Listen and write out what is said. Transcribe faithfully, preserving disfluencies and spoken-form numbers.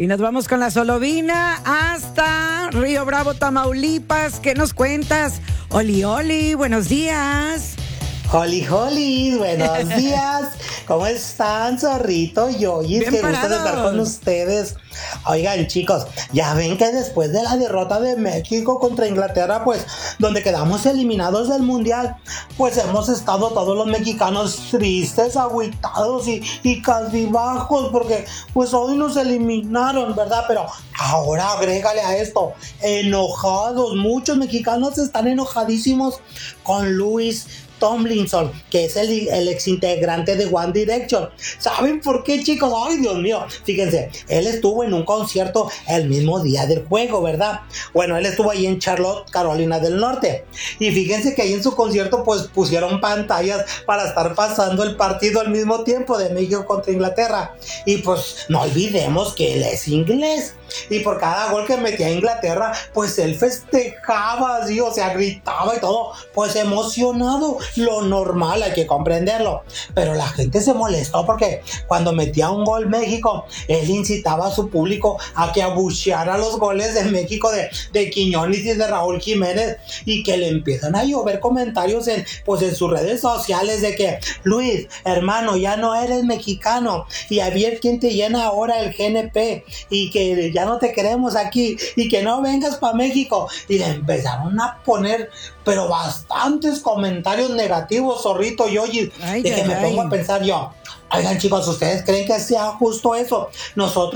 Y nos vamos con la Solovina hasta Río Bravo, Tamaulipas. ¿Qué nos cuentas? Oli, Oli, buenos días. Holly, Holly, buenos días. ¿Cómo están, Zorrito y Yoyis? Qué gusto de estar con ustedes. Oigan, chicos, ya ven que después de la derrota de México contra Inglaterra, pues, donde quedamos eliminados del Mundial, pues hemos estado todos los mexicanos tristes, agüitados y, y cabizbajos, porque pues hoy nos eliminaron, ¿verdad? Pero ahora agrégale a esto, enojados. Muchos mexicanos están enojadísimos con Luis Tomlinson, que es el, el ex integrante de One Direction. ¿Saben por qué, chicos? Ay, Dios mío, fíjense, él estuvo en un concierto el mismo día del juego, ¿verdad? Bueno, él estuvo ahí en Charlotte, Carolina del Norte, y fíjense que ahí en su concierto pues pusieron pantallas para estar pasando el partido al mismo tiempo de México contra Inglaterra, y pues no olvidemos que él es inglés, y por cada gol que metía Inglaterra, pues él festejaba así, o sea, gritaba y todo, pues emocionado. Lo normal, hay que comprenderlo. Pero la gente se molestó porque cuando metía un gol México, él incitaba a su público a que abucheara los goles de México de, de Quiñones y de Raúl Jiménez, y que le empiezan a llover comentarios en, pues en sus redes sociales de que, Luis, hermano, ya no eres mexicano, y a ver quién te llena ahora el G N P, y que ya no te queremos aquí, y que no vengas para México. Y le empezaron a poner pero bastantes comentarios negativos, Zorrito y Oye, de que me pongo a pensar yo, oigan, chicos, ¿ustedes creen que sea justo eso? Nosotros